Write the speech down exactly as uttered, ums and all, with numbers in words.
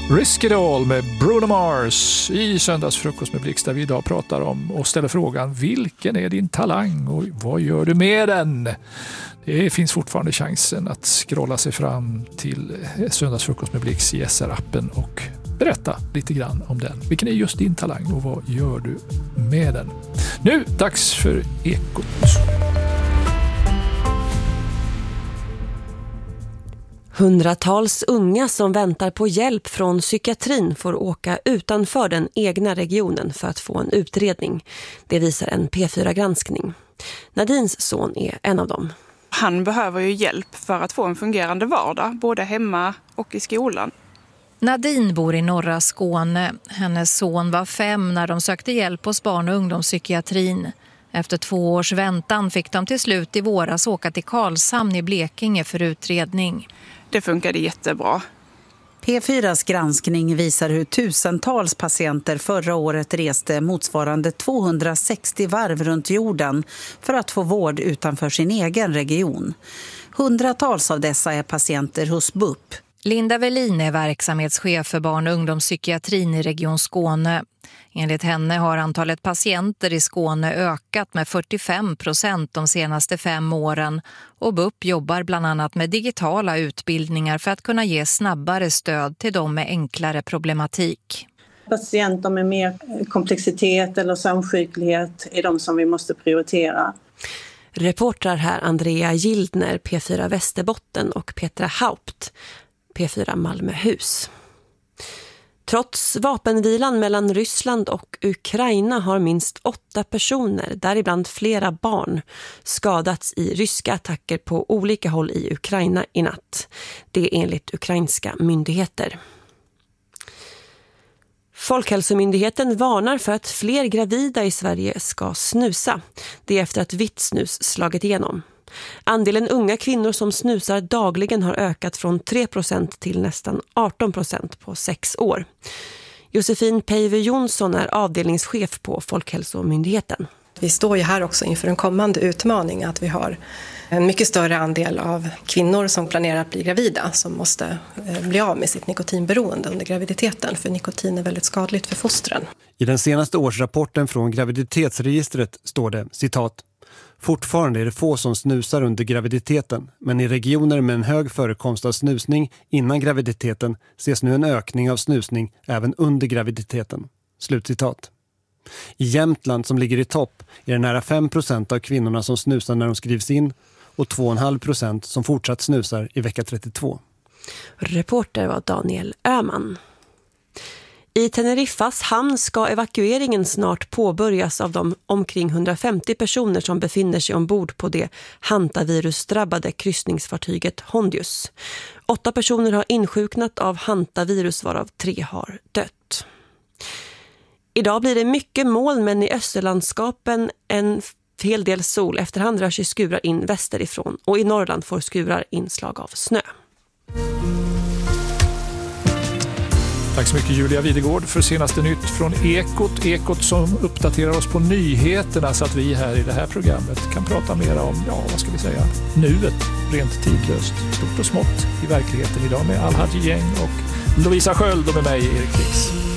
Risk It All med Bruno Mars i Söndagsfrukost med Blixt, där vi idag pratar om och ställer frågan: vilken är din talang och vad gör du med den? Det finns fortfarande chansen att scrolla sig fram till Söndagsfrukost med Blixt i S R-appen och berätta lite grann om den. Vilken är just din talang och vad gör du med den? Nu, dags för Ekot. Hundratals unga som väntar på hjälp från psykiatrin får åka utanför den egna regionen för att få en utredning. Det visar en P fyra-granskning. Nadins son är en av dem. Han behöver ju hjälp för att få en fungerande vardag, både hemma och i skolan. Nadine bor i norra Skåne. Hennes son var fem när de sökte hjälp hos barn- och ungdomspsykiatrin. Efter två års väntan fick de till slut i våras åka till Karlshamn i Blekinge för utredning. Det funkade jättebra. P fyras granskning visar hur tusentals patienter förra året reste motsvarande tvåhundrasextio varv runt jorden för att få vård utanför sin egen region. Hundratals av dessa är patienter hos B U P. Linda Velin är verksamhetschef för barn- och ungdomspsykiatrin i Region Skåne. Enligt henne har antalet patienter i Skåne ökat med fyrtiofem procent de senaste fem åren och B U P jobbar bland annat med digitala utbildningar för att kunna ge snabbare stöd till dem med enklare problematik. Patienter med mer komplexitet eller samsjuklighet är de som vi måste prioritera. Reportrar här Andrea Gildner, P fyra Västerbotten, och Petra Haupt, P fyra Malmöhus. Trots vapenvilan mellan Ryssland och Ukraina har minst åtta personer, däribland flera barn, skadats i ryska attacker på olika håll i Ukraina i natt. Det är enligt ukrainska myndigheter. Folkhälsomyndigheten varnar för att fler gravida i Sverige ska snusa. Det är efter att vitt snus slagit igenom. Andelen unga kvinnor som snusar dagligen har ökat från tre procent till nästan arton procent på sex år. Josefin Peive Jonsson är avdelningschef på Folkhälsomyndigheten. Vi står ju här också inför en kommande utmaning att vi har en mycket större andel av kvinnor som planerar att bli gravida som måste bli av med sitt nikotinberoende under graviditeten, för nikotin är väldigt skadligt för fostren. I den senaste årsrapporten från graviditetsregistret står det, citat: fortfarande är det få som snusar under graviditeten, men i regioner med en hög förekomst av snusning innan graviditeten ses nu en ökning av snusning även under graviditeten. Slutcitat. I Jämtland, som ligger i topp, är det nära fem procent av kvinnorna som snusar när de skrivs in och två komma fem procent som fortsatt snusar i vecka trettiotvå. Reporter var Daniel Öhman. I Teneriffas hamn ska evakueringen snart påbörjas av de omkring hundrafemtio personer som befinner sig ombord på det hantavirusdrabbade kryssningsfartyget Hondius. Åtta personer har insjuknat av hantavirus, varav tre har dött. Idag blir det mycket moln, men i österlandskapen en hel del sol. Efterhand rör sig skurar in västerifrån och i Norrland får skurar inslag av snö. Tack så mycket Julia Videgård för senaste nytt från Ekot. Ekot som uppdaterar oss på nyheterna så att vi här i det här programmet kan prata mer om, ja vad ska vi säga, nuet, rent tidlöst, stort och smått i verkligheten. Idag med Al-Haji Gäng och Lovisa Sköld och med mig Erik Fix.